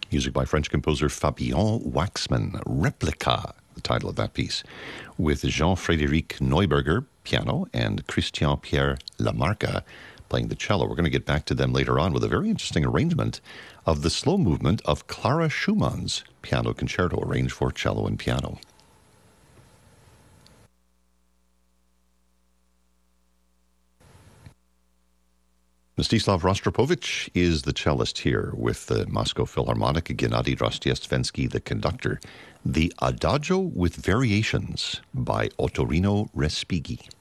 Music by French composer Fabien Waxman, Replica, the title of that piece, with Jean-Frédéric Neuberger, piano, and Christian-Pierre Lamarca playing the cello. We're going to get back to them later on with a very interesting arrangement of the slow movement of Clara Schumann's piano concerto, arranged for cello and piano. Mstislav Rostropovich is the cellist here with the Moscow Philharmonic, Gennady Rostiestvensky, the conductor. The Adagio with Variations by Ottorino Respighi.